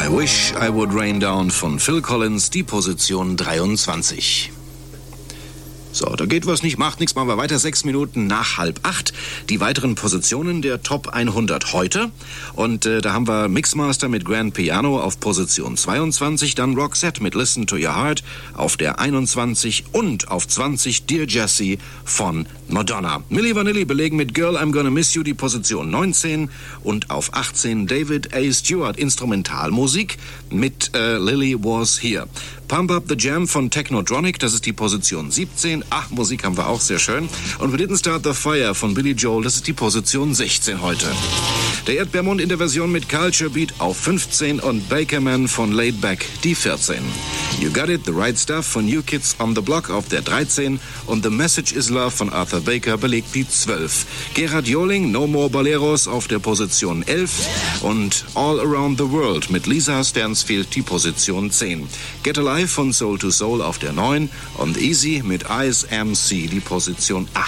I Wish I Would Rain Down von Phil Collins, die Position 23. So, da geht was nicht, macht nichts, machen wir weiter. 6 Minuten nach 7:30. Die weiteren Positionen der Top 100 heute. Und da haben wir Mixmaster mit Grand Piano auf Position 22, dann Roxette mit Listen to Your Heart auf der 21 und auf 20 Dear Jessie von Madonna. Milli Vanilli belegen mit Girl I'm Gonna Miss You die Position 19 und auf 18 David A. Stewart Instrumentalmusik mit Lily Was Here. Pump Up the Jam von Technotronic, das ist die Position 17. Ach, Musik haben wir auch, sehr schön. Und We Didn't Start the Fire von Billy Joel, das ist die Position 16 heute. Der Erdbeermund in der Version mit Culture Beat auf 15 und Bakerman von Laid Back die 14. You Got It, The Right Stuff von New Kids on the Block auf der 13 und The Message is Love von Arthur Baker belegt die 12. Gerard Joling, No More Boleros auf der Position 11 und All Around the World mit Lisa Stansfield die Position 10. Get Alive von Soul to Soul auf der 9 und Easy mit ISMC die Position 8.